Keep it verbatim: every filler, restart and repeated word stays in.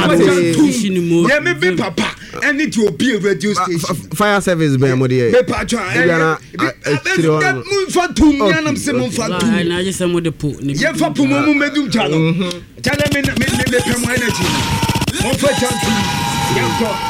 Yeah, me be papa. I need to be a radio station. Fire service be mo dey. Be patron. I move for two million am se mo for two. Na je se mo de po. Ye fa po mo mo medum chalo. Chale me me me me pem energy. Mo fa champion.